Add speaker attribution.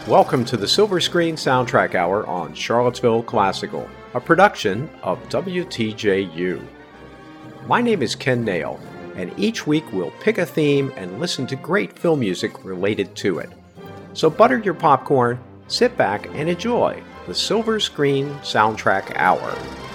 Speaker 1: Welcome to the Silver Screen Soundtrack Hour on Charlottesville Classical, a production of WTJU. My name is Ken Nail, and each week we'll pick a theme and listen to great film music related to it. So butter your popcorn, sit back, and enjoy the Silver Screen Soundtrack Hour.